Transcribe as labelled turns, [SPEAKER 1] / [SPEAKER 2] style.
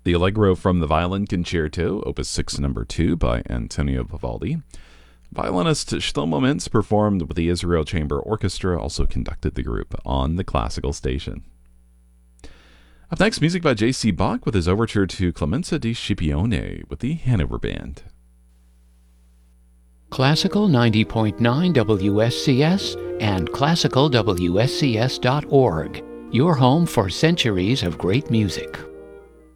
[SPEAKER 1] The Allegro from the Violin Concerto, Opus 6 No. 2 by Antonio Vivaldi. Violinist Shlomo Mintz performed with the Israel Chamber Orchestra, also conducted the group on the classical station. Up next, music by J.C. Bach with his overture to Clemenza di Scipione with the Hanover Band.
[SPEAKER 2] Classical 90.9 WSCS and classicalwscs.org, your home for centuries of great music.